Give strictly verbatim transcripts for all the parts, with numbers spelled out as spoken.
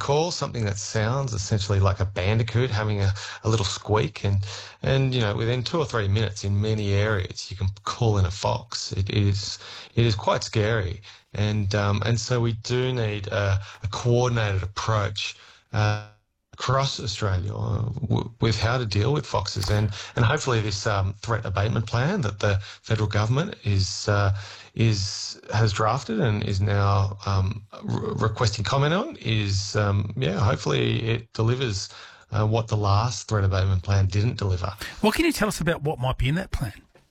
call, something that sounds essentially like a bandicoot having a, a little squeak, and and you know within two or three minutes in many areas you can call in a fox. It is it is quite scary, and um, and so we do need a, a coordinated approach Uh, across Australia uh, w- with how to deal with foxes, and and hopefully this um, threat abatement plan that the federal government is uh, is has drafted and is now um, re- requesting comment on is um, yeah hopefully it delivers uh, what the last threat abatement plan didn't deliver. What can you tell us about what might be in that plan?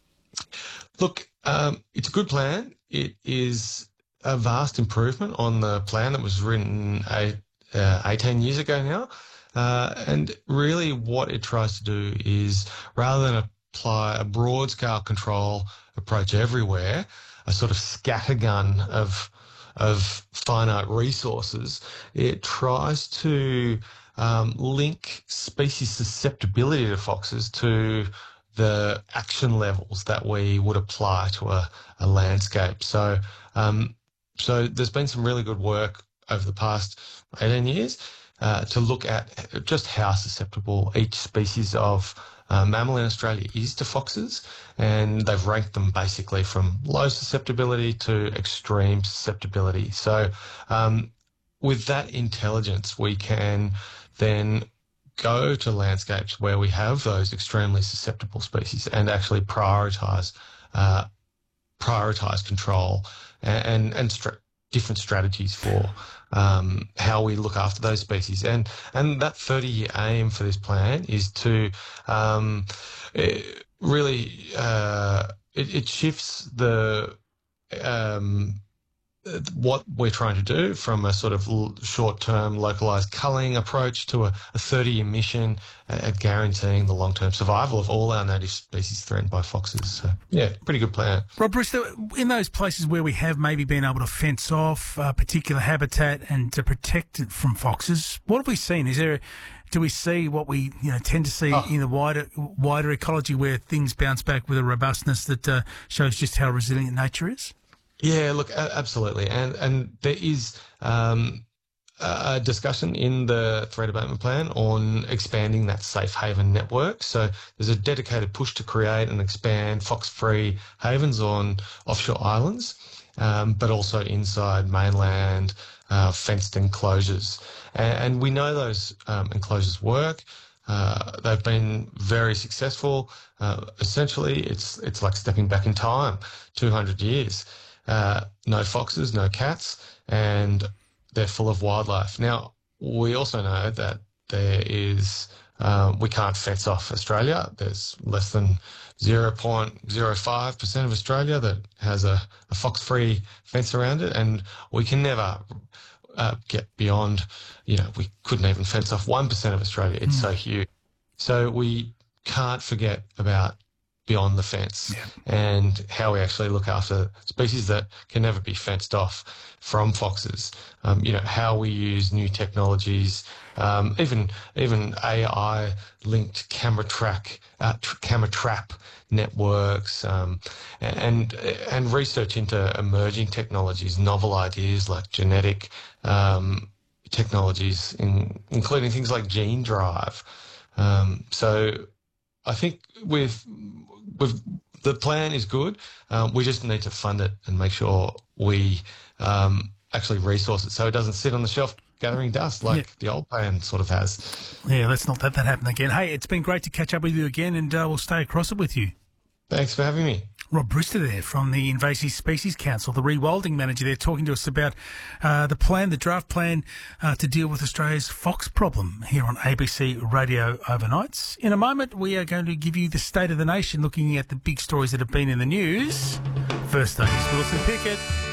Look, um, it's a good plan. It is a vast improvement on the plan that was written a, uh, eighteen years ago now. Uh, and really what it tries to do is, rather than apply a broad-scale control approach everywhere, a sort of scattergun of of finite resources, it tries to um, link species susceptibility to foxes to the action levels that we would apply to a, a landscape. So, um, so there's been some really good work over the past eighteen years uh, to look at just how susceptible each species of uh, mammal in Australia is to foxes, and they've ranked them basically from low susceptibility to extreme susceptibility. So, um, with that intelligence, we can then go to landscapes where we have those extremely susceptible species and actually prioritise uh, prioritise control and and, and stra- different strategies for um, how we look after those species. And and that thirty-year aim for this plan is to um, it really uh, it, it shifts the um, what we're trying to do from a sort of short-term localised culling approach to a, a thirty-year mission at guaranteeing the long-term survival of all our native species threatened by foxes. So, yeah, pretty good plan. Rob Bristow, in those places where we have maybe been able to fence off a particular habitat and to protect it from foxes, what have we seen? Is there, do we see what we you know tend to see oh. in the wider wider ecology where things bounce back with a robustness that uh, shows just how resilient nature is? Yeah, look, absolutely. And and there is um, a discussion in the threat abatement plan on expanding that safe haven network. So there's a dedicated push to create and expand fox-free havens on offshore islands, um, but also inside mainland uh, fenced enclosures. And, and we know those um, enclosures work. Uh, they've been very successful. Uh, essentially, it's it's like stepping back in time, two hundred years. Uh, no foxes, no cats, and they're full of wildlife. Now, we also know that there is, um, we can't fence off Australia. There's less than zero point zero five percent of Australia that has a, a fox-free fence around it, and we can never uh, get beyond, you know, we couldn't even fence off one percent of Australia. It's mm. so huge. So we can't forget about beyond the fence yeah. and how we actually look after species that can never be fenced off from foxes. Um, you know, how we use new technologies, um, even even A I-linked camera track, uh, tr- camera trap networks, um, and and research into emerging technologies, novel ideas like genetic um, technologies, in, including things like gene drive. Um, so I think with with the plan is good. Um, we just need to fund it and make sure we um, actually resource it so it doesn't sit on the shelf gathering dust like yeah. the old plan sort of has. Yeah, let's not let that happen again. Hey, it's been great to catch up with you again, and uh, we'll stay across it with you. Thanks for having me. Rob Bristow there from the Invasive Species Council, the rewilding manager there, talking to us about uh, the plan, the draft plan uh, to deal with Australia's fox problem here on A B C Radio Overnights. In a moment, we are going to give you the state of the nation, looking at the big stories that have been in the news. First up is Wilson Pickett.